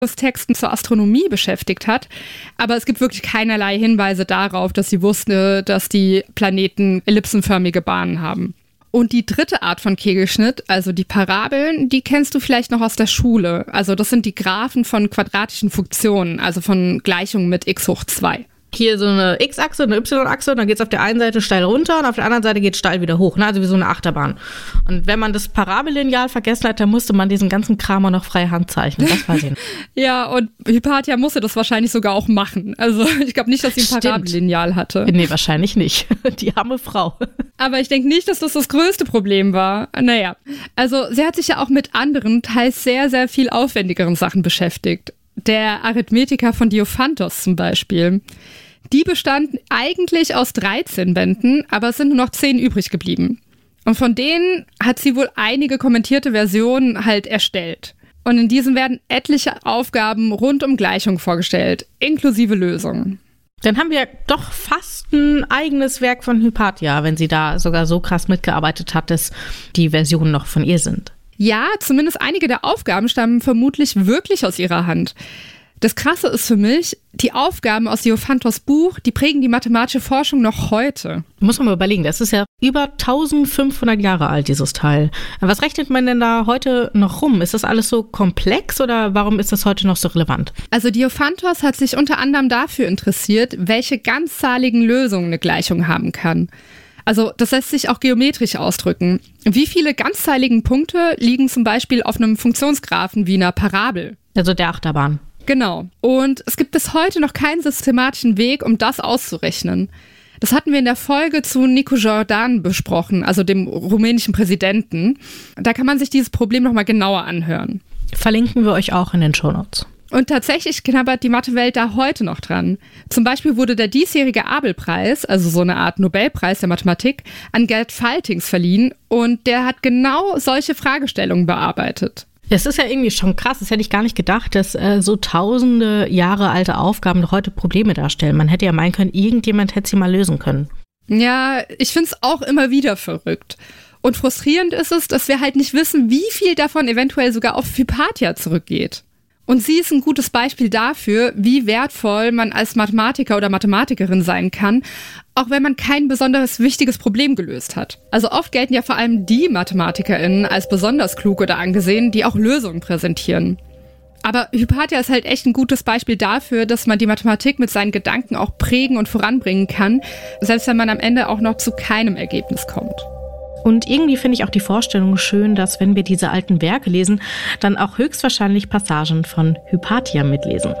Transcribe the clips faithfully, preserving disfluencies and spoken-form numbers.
Texten zur Astronomie beschäftigt hat. Aber es gibt wirklich keinerlei Hinweise darauf, dass sie wusste, dass die Planeten ellipsenförmige Bahnen haben. Und die dritte Art von Kegelschnitt, also die Parabeln, die kennst du vielleicht noch aus der Schule. Also das sind die Graphen von quadratischen Funktionen, also von Gleichungen mit x hoch zwei. Hier so eine X-Achse, eine Y-Achse, und dann geht es auf der einen Seite steil runter und auf der anderen Seite geht es steil wieder hoch, ne? Also wie so eine Achterbahn. Und wenn man das Parabellineal vergessen hat, dann musste man diesen ganzen Kram auch noch freie Hand zeichnen. Das weiß ich nicht. Ja, und Hypatia musste das wahrscheinlich sogar auch machen. Also ich glaube nicht, dass sie ein Parabellineal hatte. Nee, wahrscheinlich nicht. Die arme Frau. Aber ich denke nicht, dass das das größte Problem war. Naja, also sie hat sich ja auch mit anderen, teils sehr, sehr viel aufwendigeren Sachen beschäftigt. Der Arithmetiker von Diophantos zum Beispiel. Die bestanden eigentlich aus dreizehn Bänden, aber es sind nur noch zehn übrig geblieben. Und von denen hat sie wohl einige kommentierte Versionen halt erstellt. Und in diesen werden etliche Aufgaben rund um Gleichungen vorgestellt, inklusive Lösungen. Dann haben wir doch fast ein eigenes Werk von Hypatia, wenn sie da sogar so krass mitgearbeitet hat, dass die Versionen noch von ihr sind. Ja, zumindest einige der Aufgaben stammen vermutlich wirklich aus ihrer Hand. Das Krasse ist für mich, die Aufgaben aus Diophantos Buch, die prägen die mathematische Forschung noch heute. Muss man mal überlegen, das ist ja über eintausendfünfhundert Jahre alt, dieses Teil. Was rechnet man denn da heute noch rum? Ist das alles so komplex oder warum ist das heute noch so relevant? Also Diophantos hat sich unter anderem dafür interessiert, welche ganzzahligen Lösungen eine Gleichung haben kann. Also das lässt sich auch geometrisch ausdrücken. Wie viele ganzzahligen Punkte liegen zum Beispiel auf einem Funktionsgraphen wie einer Parabel? Also der Achterbahn. Genau. Und es gibt bis heute noch keinen systematischen Weg, um das auszurechnen. Das hatten wir in der Folge zu Nicu Jordan besprochen, also dem rumänischen Präsidenten. Da kann man sich dieses Problem nochmal genauer anhören. Verlinken wir euch auch in den Shownotes. Und tatsächlich knabbert die Mathewelt da heute noch dran. Zum Beispiel wurde der diesjährige Abel-Preis, also so eine Art Nobelpreis der Mathematik, an Gerd Faltings verliehen. Und der hat genau solche Fragestellungen bearbeitet. Das ist ja irgendwie schon krass, das hätte ich gar nicht gedacht, dass äh, so tausende Jahre alte Aufgaben noch heute Probleme darstellen. Man hätte ja meinen können, irgendjemand hätte sie mal lösen können. Ja, ich finde es auch immer wieder verrückt. Und frustrierend ist es, dass wir halt nicht wissen, wie viel davon eventuell sogar auf Hypatia zurückgeht. Und sie ist ein gutes Beispiel dafür, wie wertvoll man als Mathematiker oder Mathematikerin sein kann, auch wenn man kein besonders wichtiges Problem gelöst hat. Also oft gelten ja vor allem die MathematikerInnen als besonders klug oder angesehen, die auch Lösungen präsentieren. Aber Hypatia ist halt echt ein gutes Beispiel dafür, dass man die Mathematik mit seinen Gedanken auch prägen und voranbringen kann, selbst wenn man am Ende auch noch zu keinem Ergebnis kommt. Und irgendwie finde ich auch die Vorstellung schön, dass, wenn wir diese alten Werke lesen, dann auch höchstwahrscheinlich Passagen von Hypatia mitlesen.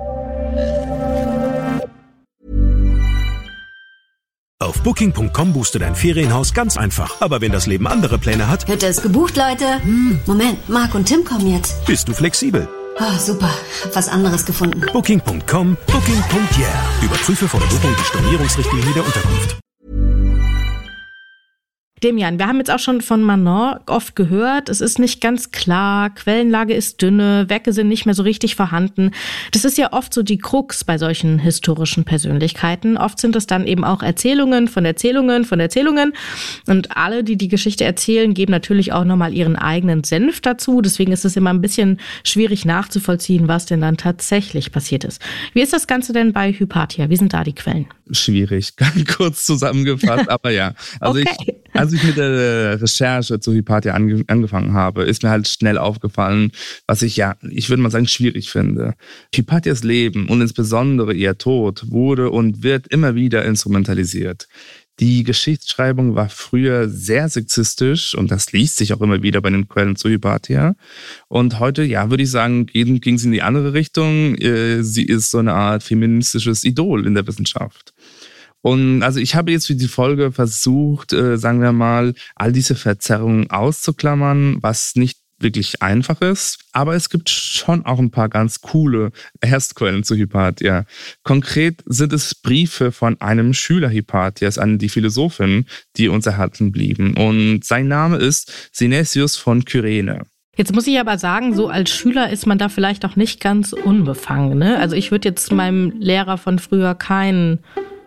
Auf Booking Punkt com buchst du dein Ferienhaus ganz einfach. Aber wenn das Leben andere Pläne hat... Hütte ist gebucht, Leute. Hm, Moment, Marc und Tim kommen jetzt. Bist du flexibel? Oh, super. Hab was anderes gefunden. Booking Punkt com, Booking Punkt yeah. Überprüfe vor der Buchung die Stornierungsrichtlinie der Unterkunft. Demian, wir haben jetzt auch schon von Manon oft gehört, es ist nicht ganz klar, Quellenlage ist dünne, Werke sind nicht mehr so richtig vorhanden. Das ist ja oft so die Krux bei solchen historischen Persönlichkeiten. Oft sind es dann eben auch Erzählungen von Erzählungen von Erzählungen. Und alle, die die Geschichte erzählen, geben natürlich auch nochmal ihren eigenen Senf dazu. Deswegen ist es immer ein bisschen schwierig nachzuvollziehen, was denn dann tatsächlich passiert ist. Wie ist das Ganze denn bei Hypatia? Wie sind da die Quellen? Schwierig, ganz kurz zusammengefasst, aber ja. Also okay. ich, als ich mit der Recherche zu Hypatia ange- angefangen habe, ist mir halt schnell aufgefallen, was ich ja, ich würde mal sagen, schwierig finde. Hypatias Leben und insbesondere ihr Tod wurde und wird immer wieder instrumentalisiert. Die Geschichtsschreibung war früher sehr sexistisch und das liest sich auch immer wieder bei den Quellen zu Hypatia. Und heute, ja, würde ich sagen, ging, ging sie in die andere Richtung. Sie ist so eine Art feministisches Idol in der Wissenschaft. Und also ich habe jetzt für die Folge versucht, äh, sagen wir mal, all diese Verzerrungen auszuklammern, was nicht wirklich einfach ist. Aber es gibt schon auch ein paar ganz coole Erstquellen zu Hypatia. Konkret sind es Briefe von einem Schüler Hypatias an die Philosophin, die uns erhalten blieben. Und sein Name ist Synesius von Kyrene. Jetzt muss ich aber sagen, so als Schüler ist man da vielleicht auch nicht ganz unbefangen, ne? Also ich würde jetzt meinem Lehrer von früher keinen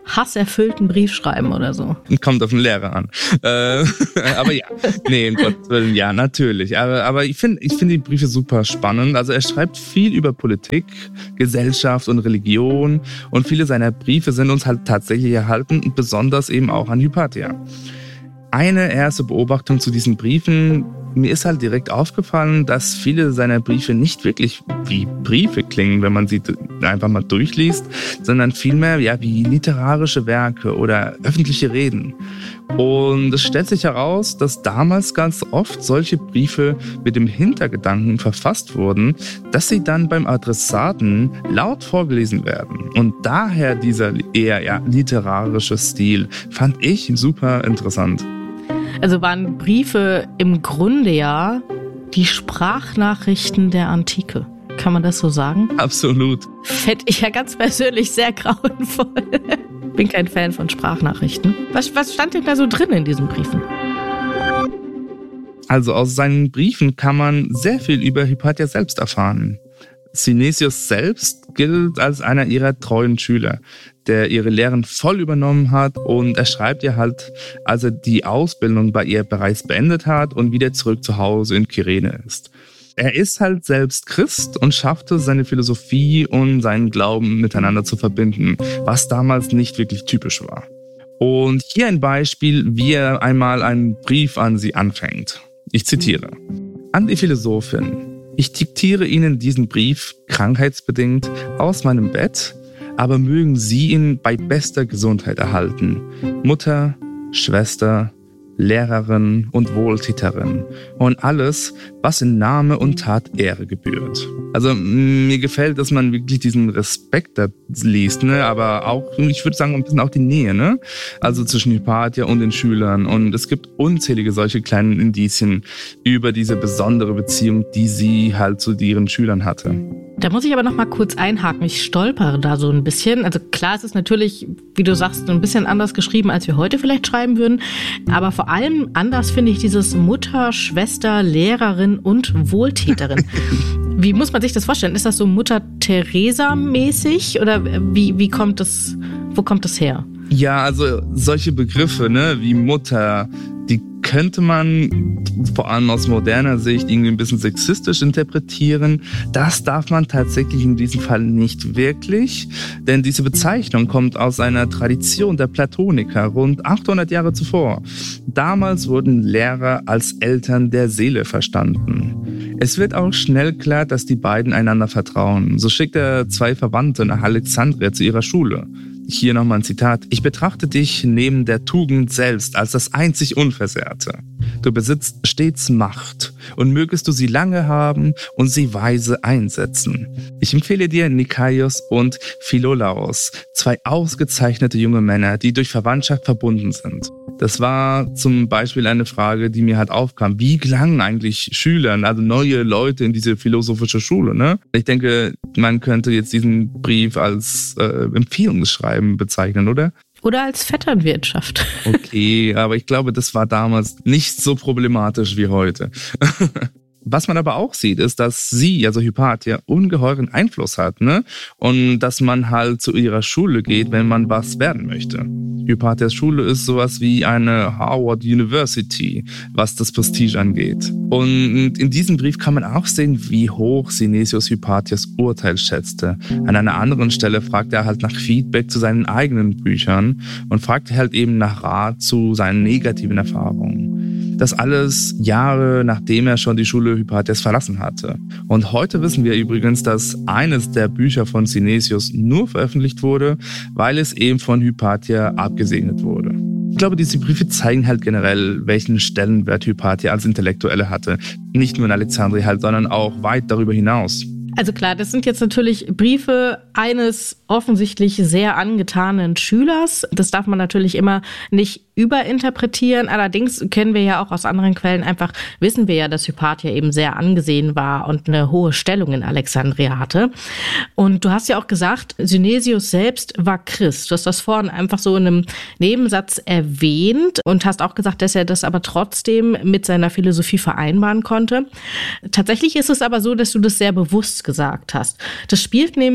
hasserfüllten Brief schreiben oder so. Kommt auf den Lehrer an. Äh, aber ja, nee, um Gottes Willen, ja, natürlich. Aber, aber ich finde ich find die Briefe super spannend. Also er schreibt viel über Politik, Gesellschaft und Religion. Und viele seiner Briefe sind uns halt tatsächlich erhalten, besonders eben auch an Hypatia. Eine erste Beobachtung zu diesen Briefen: Mir ist halt direkt aufgefallen, dass viele seiner Briefe nicht wirklich wie Briefe klingen, wenn man sie einfach mal durchliest, sondern vielmehr ja wie literarische Werke oder öffentliche Reden. Und es stellt sich heraus, dass damals ganz oft solche Briefe mit dem Hintergedanken verfasst wurden, dass sie dann beim Adressaten laut vorgelesen werden. Und daher dieser eher ja, literarische Stil fand ich super interessant. Also waren Briefe im Grunde ja die Sprachnachrichten der Antike. Kann man das so sagen? Absolut. Fände ich ja ganz persönlich sehr grauenvoll. Bin kein Fan von Sprachnachrichten. Was, was stand denn da so drin in diesen Briefen? Also aus seinen Briefen kann man sehr viel über Hypatia selbst erfahren. Synesios selbst gilt als einer ihrer treuen Schüler, der ihre Lehren voll übernommen hat, und er schreibt ihr halt, als er die Ausbildung bei ihr bereits beendet hat und wieder zurück zu Hause in Kyrene ist. Er ist halt selbst Christ und schaffte seine Philosophie und seinen Glauben miteinander zu verbinden, was damals nicht wirklich typisch war. Und hier ein Beispiel, wie er einmal einen Brief an sie anfängt. Ich zitiere: An die Philosophin. Ich diktiere Ihnen diesen Brief krankheitsbedingt aus meinem Bett, aber mögen Sie ihn bei bester Gesundheit erhalten. Mutter, Schwester, Lehrerin und Wohltäterin und alles, was in Name und Tat Ehre gebührt. Also mir gefällt, dass man wirklich diesen Respekt da liest, ne? Aber auch, ich würde sagen, ein bisschen auch die Nähe, ne? Also zwischen Hypatia und den Schülern. Und es gibt unzählige solche kleinen Indizien über diese besondere Beziehung, die sie halt zu ihren Schülern hatte. Da muss ich aber noch mal kurz einhaken. Ich stolpere da so ein bisschen. Also klar, es ist natürlich, wie du sagst, ein bisschen anders geschrieben, als wir heute vielleicht schreiben würden. Aber vor allem anders finde ich dieses Mutter, Schwester, Lehrerin und Wohltäterin. Wie muss man sich das vorstellen? Ist das so Mutter Teresa-mäßig oder wie, wie kommt das, wo kommt das her? Ja, also solche Begriffe, ne, wie Mutter, die könnte man vor allem aus moderner Sicht irgendwie ein bisschen sexistisch interpretieren. Das darf man tatsächlich in diesem Fall nicht wirklich, denn diese Bezeichnung kommt aus einer Tradition der Platoniker rund achthundert Jahre zuvor. Damals wurden Lehrer als Eltern der Seele verstanden. Es wird auch schnell klar, dass die beiden einander vertrauen. So schickt er zwei Verwandte nach Alexandria zu ihrer Schule. Hier nochmal ein Zitat: Ich betrachte dich neben der Tugend selbst als das einzig Unversehrte. Du besitzt stets Macht und mögest du sie lange haben und sie weise einsetzen. Ich empfehle dir Nikaios und Philolaos, zwei ausgezeichnete junge Männer, die durch Verwandtschaft verbunden sind. Das war zum Beispiel eine Frage, die mir halt aufkam. Wie gelangen eigentlich Schülern, also neue Leute, in diese philosophische Schule, ne? Ich denke, man könnte jetzt diesen Brief als äh, Empfehlungsschreiben bezeichnen, oder? Oder als Vetternwirtschaft. Okay, aber ich glaube, das war damals nicht so problematisch wie heute. Was man aber auch sieht, ist, dass sie, also Hypatia, ungeheuren Einfluss hat, ne? Und dass man halt zu ihrer Schule geht, wenn man was werden möchte. Hypatias Schule ist sowas wie eine Harvard University, was das Prestige angeht. Und in diesem Brief kann man auch sehen, wie hoch Synesios Hypatias Urteil schätzte. An einer anderen Stelle fragt er halt nach Feedback zu seinen eigenen Büchern und fragt halt eben nach Rat zu seinen negativen Erfahrungen. Das alles Jahre, nachdem er schon die Schule Hypatias verlassen hatte. Und heute wissen wir übrigens, dass eines der Bücher von Synesios nur veröffentlicht wurde, weil es eben von Hypatia abgesegnet wurde. Ich glaube, diese Briefe zeigen halt generell, welchen Stellenwert Hypatia als Intellektuelle hatte. Nicht nur in Alexandria halt, sondern auch weit darüber hinaus. Also klar, das sind jetzt natürlich Briefe eines offensichtlich sehr angetanen Schülers. Das darf man natürlich immer nicht überinterpretieren. Allerdings kennen wir ja auch aus anderen Quellen einfach, wissen wir ja, dass Hypatia eben sehr angesehen war und eine hohe Stellung in Alexandria hatte. Und du hast ja auch gesagt, Synesios selbst war Christ. Du hast das vorhin einfach so in einem Nebensatz erwähnt und hast auch gesagt, dass er das aber trotzdem mit seiner Philosophie vereinbaren konnte. Tatsächlich ist es aber so, dass du das sehr bewusst gesagt hast. Das spielt nämlich in dieser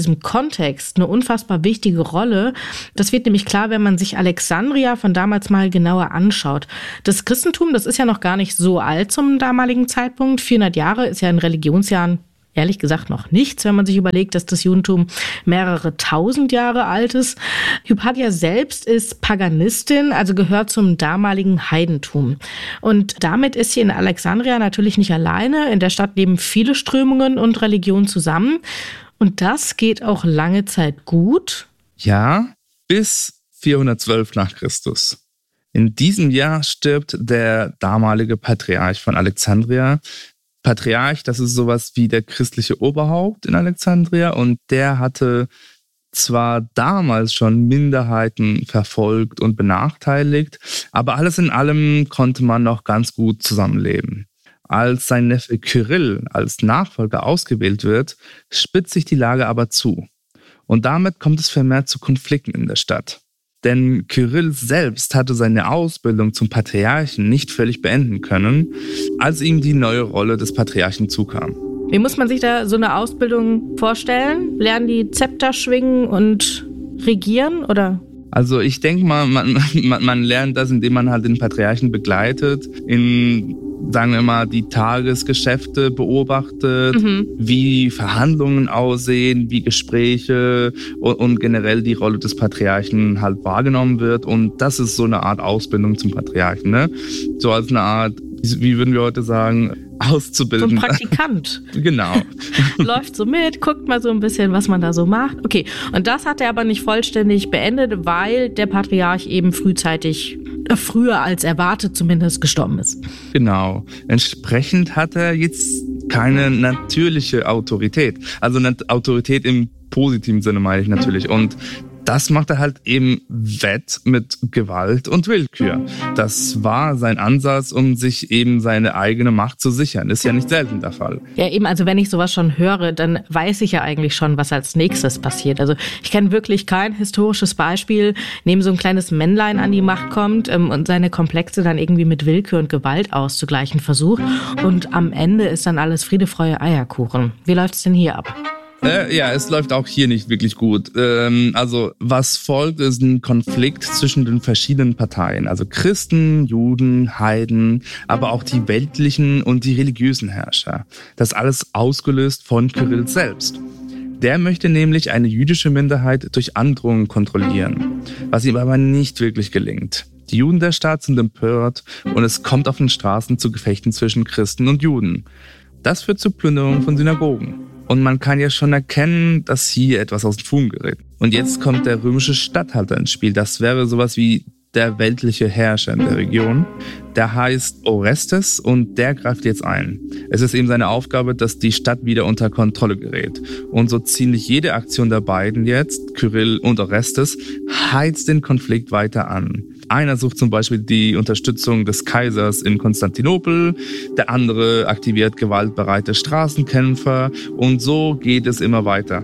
diesem Kontext eine unfassbar wichtige Rolle. Das wird nämlich klar, wenn man sich Alexandria von damals mal genauer anschaut. Das Christentum, das ist ja noch gar nicht so alt zum damaligen Zeitpunkt. vierhundert Jahre ist ja in Religionsjahren ehrlich gesagt noch nichts, wenn man sich überlegt, dass das Judentum mehrere tausend Jahre alt ist. Hypatia selbst ist Paganistin, also gehört zum damaligen Heidentum. Und damit ist sie in Alexandria natürlich nicht alleine. In der Stadt leben viele Strömungen und Religionen zusammen. Und das geht auch lange Zeit gut. Ja, bis vierhundertzwölf nach Christus. In diesem Jahr stirbt der damalige Patriarch von Alexandria. Patriarch, das ist sowas wie der christliche Oberhaupt in Alexandria, und der hatte zwar damals schon Minderheiten verfolgt und benachteiligt, aber alles in allem konnte man noch ganz gut zusammenleben. Als sein Neffe Kyrill als Nachfolger ausgewählt wird, spitzt sich die Lage aber zu. Und damit kommt es vermehrt zu Konflikten in der Stadt. Denn Kyrill selbst hatte seine Ausbildung zum Patriarchen nicht völlig beenden können, als ihm die neue Rolle des Patriarchen zukam. Wie muss man sich da so eine Ausbildung vorstellen? Lernen die Zepter schwingen und regieren, oder? Also ich denke mal, man, man, man lernt das, indem man halt den Patriarchen begleitet, in, sagen wir mal, die Tagesgeschäfte beobachtet, mhm. wie Verhandlungen aussehen, wie Gespräche und, und generell die Rolle des Patriarchen halt wahrgenommen wird. Und das ist so eine Art Ausbildung zum Patriarchen, ne? So als eine Art, wie würden wir heute sagen, auszubilden. So ein Praktikant. Genau. Läuft so mit, guckt mal so ein bisschen, was man da so macht. Okay, und das hat er aber nicht vollständig beendet, weil der Patriarch eben frühzeitig, äh, früher als erwartet zumindest, gestorben ist. Genau. Entsprechend hat er jetzt keine natürliche Autorität. Also eine Autorität im positiven Sinne meine ich natürlich. Und das macht er halt eben wett mit Gewalt und Willkür. Das war sein Ansatz, um sich eben seine eigene Macht zu sichern. Ist ja nicht selten der Fall. Ja, eben, also wenn ich sowas schon höre, dann weiß ich ja eigentlich schon, was als nächstes passiert. Also ich kenne wirklich kein historisches Beispiel, in dem so ein kleines Männlein an die Macht kommt ähm, und seine Komplexe dann irgendwie mit Willkür und Gewalt auszugleichen versucht. Und am Ende ist dann alles Friede, Freude, Eierkuchen. Wie läuft's denn hier ab? Äh, ja, es läuft auch hier nicht wirklich gut. Ähm, also was folgt, ist ein Konflikt zwischen den verschiedenen Parteien. Also Christen, Juden, Heiden, aber auch die weltlichen und die religiösen Herrscher. Das alles ausgelöst von Kyrill selbst. Der möchte nämlich eine jüdische Minderheit durch Androhungen kontrollieren, was ihm aber nicht wirklich gelingt. Die Juden der Stadt sind empört und es kommt auf den Straßen zu Gefechten zwischen Christen und Juden. Das führt zu Plünderungen von Synagogen. Und man kann ja schon erkennen, dass hier etwas aus dem Fugen gerät. Und jetzt kommt der römische Statthalter ins Spiel. Das wäre sowas wie der weltliche Herrscher in der Region. Der heißt Orestes und der greift jetzt ein. Es ist eben seine Aufgabe, dass die Stadt wieder unter Kontrolle gerät. Und so ziemlich jede Aktion der beiden jetzt, Kyrill und Orestes, heizt den Konflikt weiter an. Einer sucht zum Beispiel die Unterstützung des Kaisers in Konstantinopel, der andere aktiviert gewaltbereite Straßenkämpfer und so geht es immer weiter.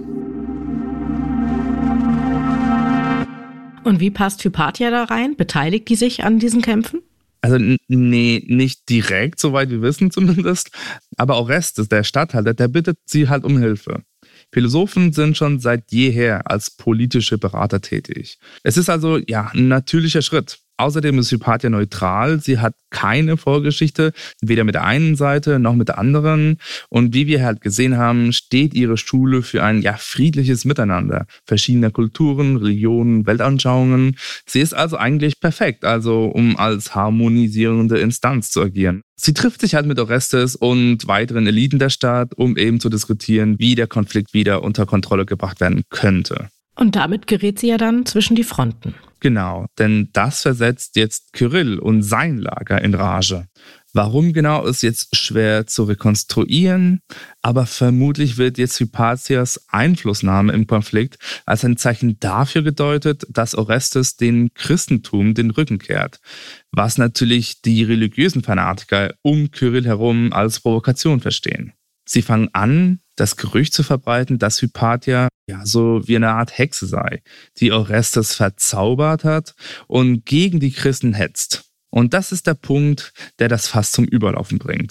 Und wie passt Hypatia da rein? Beteiligt die sich an diesen Kämpfen? Also n- nee, nicht direkt, soweit wir wissen zumindest. Aber Orestes, der Statthalter, der bittet sie halt um Hilfe. Philosophen sind schon seit jeher als politische Berater tätig. Es ist also ja ein natürlicher Schritt. Außerdem ist Hypatia neutral. Sie hat keine Vorgeschichte, weder mit der einen Seite noch mit der anderen. Und wie wir halt gesehen haben, steht ihre Schule für ein ja friedliches Miteinander verschiedener Kulturen, Religionen, Weltanschauungen. Sie ist also eigentlich perfekt, also um als harmonisierende Instanz zu agieren. Sie trifft sich halt mit Orestes und weiteren Eliten der Stadt, um eben zu diskutieren, wie der Konflikt wieder unter Kontrolle gebracht werden könnte. Und damit gerät sie ja dann zwischen die Fronten. Genau, denn das versetzt jetzt Kyrill und sein Lager in Rage. Warum genau, ist jetzt schwer zu rekonstruieren, aber vermutlich wird jetzt Hypatias Einflussnahme im Konflikt als ein Zeichen dafür gedeutet, dass Orestes dem Christentum den Rücken kehrt, was natürlich die religiösen Fanatiker um Kyrill herum als Provokation verstehen. Sie fangen an, das Gerücht zu verbreiten, dass Hypatia ja so wie eine Art Hexe sei, die Orestes verzaubert hat und gegen die Christen hetzt. Und das ist der Punkt, der das Fass zum Überlaufen bringt.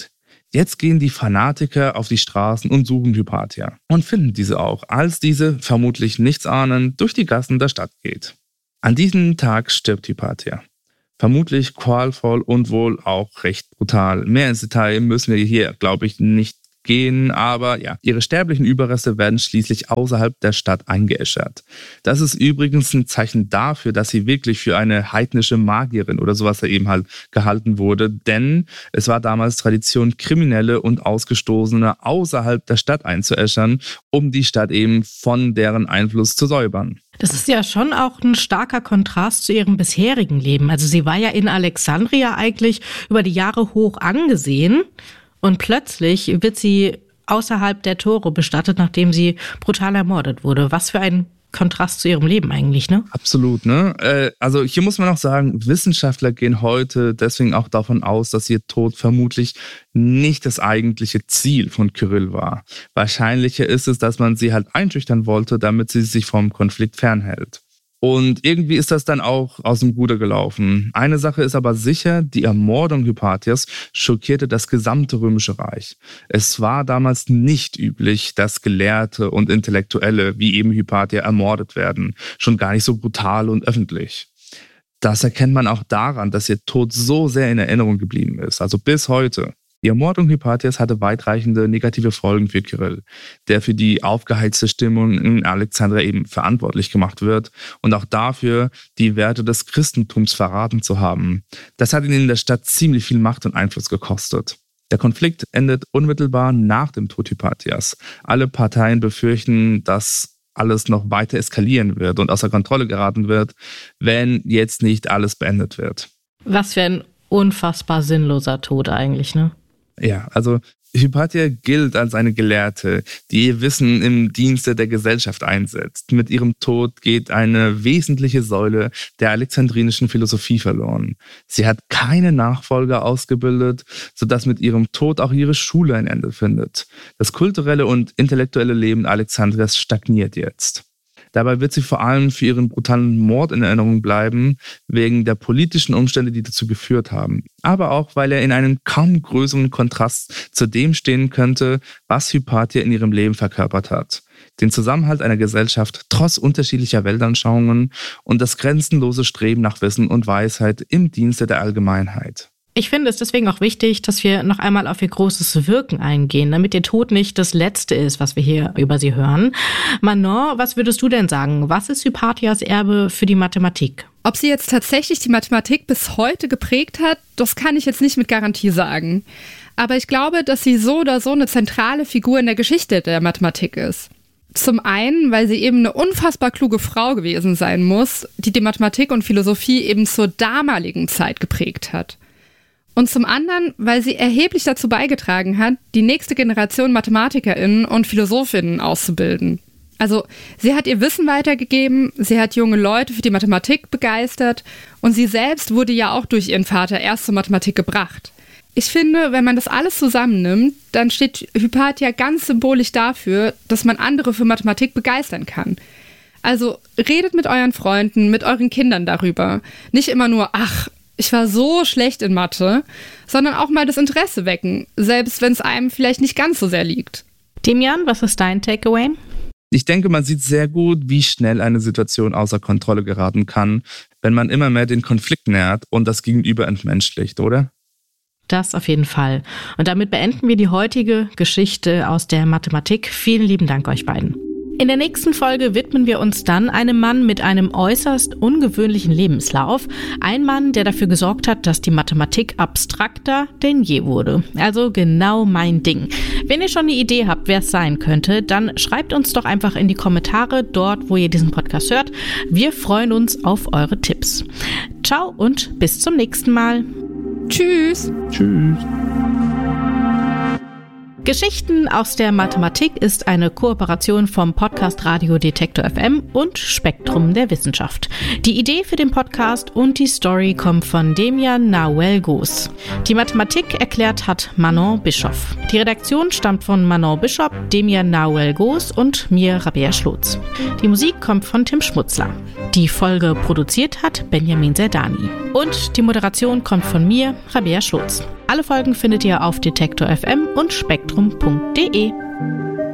Jetzt gehen die Fanatiker auf die Straßen und suchen Hypatia und finden diese auch, als diese, vermutlich nichtsahnend, durch die Gassen der Stadt geht. An diesem Tag stirbt Hypatia. Vermutlich qualvoll und wohl auch recht brutal. Mehr ins Detail müssen wir hier, glaube ich, nicht gehen, aber ja, ihre sterblichen Überreste werden schließlich außerhalb der Stadt eingeäschert. Das ist übrigens ein Zeichen dafür, dass sie wirklich für eine heidnische Magierin oder sowas eben halt gehalten wurde, denn es war damals Tradition, Kriminelle und Ausgestoßene außerhalb der Stadt einzuäschern, um die Stadt eben von deren Einfluss zu säubern. Das ist ja schon auch ein starker Kontrast zu ihrem bisherigen Leben. Also sie war ja in Alexandria eigentlich über die Jahre hoch angesehen. Und plötzlich wird sie außerhalb der Tore bestattet, nachdem sie brutal ermordet wurde. Was für ein Kontrast zu ihrem Leben eigentlich, ne? Absolut, ne? Äh, also hier muss man auch sagen, Wissenschaftler gehen heute deswegen auch davon aus, dass ihr Tod vermutlich nicht das eigentliche Ziel von Kyrill war. Wahrscheinlicher ist es, dass man sie halt einschüchtern wollte, damit sie sich vom Konflikt fernhält. Und irgendwie ist das dann auch aus dem Ruder gelaufen. Eine Sache ist aber sicher, die Ermordung Hypatias schockierte das gesamte Römische Reich. Es war damals nicht üblich, dass Gelehrte und Intellektuelle wie eben Hypatia ermordet werden. Schon gar nicht so brutal und öffentlich. Das erkennt man auch daran, dass ihr Tod so sehr in Erinnerung geblieben ist, also bis heute. Die Ermordung Hypatias hatte weitreichende negative Folgen für Kyrill, der für die aufgeheizte Stimmung in Alexandria eben verantwortlich gemacht wird und auch dafür, die Werte des Christentums verraten zu haben. Das hat ihn in der Stadt ziemlich viel Macht und Einfluss gekostet. Der Konflikt endet unmittelbar nach dem Tod Hypatias. Alle Parteien befürchten, dass alles noch weiter eskalieren wird und außer Kontrolle geraten wird, wenn jetzt nicht alles beendet wird. Was für ein unfassbar sinnloser Tod eigentlich, ne? Ja, also Hypatia gilt als eine Gelehrte, die ihr Wissen im Dienste der Gesellschaft einsetzt. Mit ihrem Tod geht eine wesentliche Säule der alexandrinischen Philosophie verloren. Sie hat keine Nachfolger ausgebildet, sodass mit ihrem Tod auch ihre Schule ein Ende findet. Das kulturelle und intellektuelle Leben Alexandrias stagniert jetzt. Dabei wird sie vor allem für ihren brutalen Mord in Erinnerung bleiben, wegen der politischen Umstände, die dazu geführt haben. Aber auch, weil er in einem kaum größeren Kontrast zu dem stehen könnte, was Hypatia in ihrem Leben verkörpert hat. Den Zusammenhalt einer Gesellschaft trotz unterschiedlicher Weltanschauungen und das grenzenlose Streben nach Wissen und Weisheit im Dienste der Allgemeinheit. Ich finde es deswegen auch wichtig, dass wir noch einmal auf ihr großes Wirken eingehen, damit ihr Tod nicht das Letzte ist, was wir hier über sie hören. Manon, was würdest du denn sagen? Was ist Hypatias Erbe für die Mathematik? Ob sie jetzt tatsächlich die Mathematik bis heute geprägt hat, das kann ich jetzt nicht mit Garantie sagen. Aber ich glaube, dass sie so oder so eine zentrale Figur in der Geschichte der Mathematik ist. Zum einen, weil sie eben eine unfassbar kluge Frau gewesen sein muss, die die Mathematik und Philosophie eben zur damaligen Zeit geprägt hat. Und zum anderen, weil sie erheblich dazu beigetragen hat, die nächste Generation MathematikerInnen und PhilosophInnen auszubilden. Also sie hat ihr Wissen weitergegeben, sie hat junge Leute für die Mathematik begeistert und sie selbst wurde ja auch durch ihren Vater erst zur Mathematik gebracht. Ich finde, wenn man das alles zusammennimmt, dann steht Hypatia ganz symbolisch dafür, dass man andere für Mathematik begeistern kann. Also redet mit euren Freunden, mit euren Kindern darüber. Nicht immer nur, ach, ich war so schlecht in Mathe, sondern auch mal das Interesse wecken, selbst wenn es einem vielleicht nicht ganz so sehr liegt. Demian, was ist dein Takeaway? Ich denke, man sieht sehr gut, wie schnell eine Situation außer Kontrolle geraten kann, wenn man immer mehr den Konflikt nährt und das Gegenüber entmenschlicht, oder? Das auf jeden Fall. Und damit beenden wir die heutige Geschichte aus der Mathematik. Vielen lieben Dank euch beiden. In der nächsten Folge widmen wir uns dann einem Mann mit einem äußerst ungewöhnlichen Lebenslauf. Ein Mann, der dafür gesorgt hat, dass die Mathematik abstrakter denn je wurde. Also genau mein Ding. Wenn ihr schon eine Idee habt, wer es sein könnte, dann schreibt uns doch einfach in die Kommentare dort, wo ihr diesen Podcast hört. Wir freuen uns auf eure Tipps. Ciao und bis zum nächsten Mal. Tschüss. Tschüss. Geschichten aus der Mathematik ist eine Kooperation vom Podcast Radio Detektor F M und Spektrum der Wissenschaft. Die Idee für den Podcast und die Story kommt von Demian Nahuel Goos. Die Mathematik erklärt hat Manon Bischoff. Die Redaktion stammt von Manon Bischoff, Demian Nahuel Goos und mir, Rabea Schlotz. Die Musik kommt von Tim Schmutzler. Die Folge produziert hat Benjamin Serdani. Und die Moderation kommt von mir, Rabea Schlotz. Alle Folgen findet ihr auf Detektor F M und spektrum punkt de.